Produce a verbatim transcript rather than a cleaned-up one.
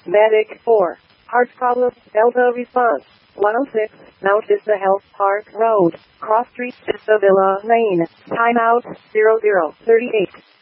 Medic four. Heart problem, Delta response. one oh six, Mount Vista Health Park Road, Cross Street, Vista Villa Lane. Timeout, zero zero thirty-eight.